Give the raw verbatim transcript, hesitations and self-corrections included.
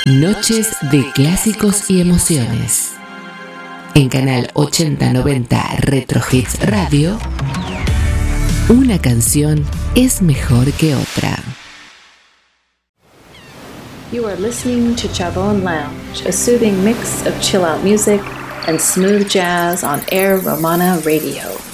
Noches de clásicos y emociones. En Canal ochenta noventa Retro Hits Radio, una canción es mejor que otra. You are listening to Chabón Lounge, a soothing mix of chill-out music and smooth jazz on Air Romana Radio.